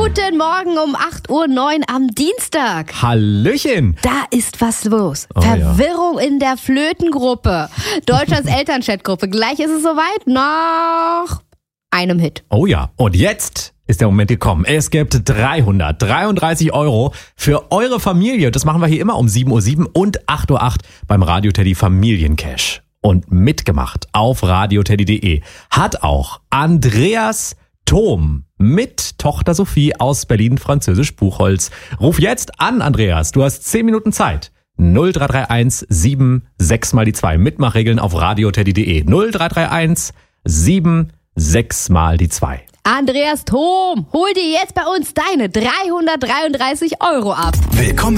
Guten Morgen um 8:09 Uhr am Dienstag. Hallöchen. Da ist was los. Oh, Verwirrung in der Flötengruppe. Deutschlands Elternchatgruppe. Gleich ist es soweit. Nach einem Hit. Oh ja, und jetzt ist der Moment gekommen. Es gibt 333 € für eure Familie. Das machen wir hier immer um 7:07 Uhr und 8:08 Uhr beim Radio Teddy Familiencash. Und mitgemacht auf radioteddy.de hat auch Andreas Thom mit Tochter Sophie aus Berlin, Französisch Buchholz. Ruf jetzt an, Andreas. Du hast 10 Minuten Zeit. 0331 76 mal die 2. Mitmachregeln auf radioteddy.de. 0331 76 mal die 2. Andreas Thom, hol dir jetzt bei uns deine 333 € ab. Willkommen